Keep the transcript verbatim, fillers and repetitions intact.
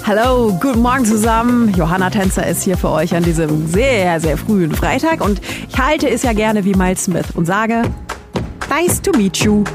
Hallo, guten Morgen zusammen. Johanna Tänzer ist hier für euch an diesem sehr, sehr frühen Freitag und ich halte es ja gerne wie Miles Smith und sage, nice to meet you.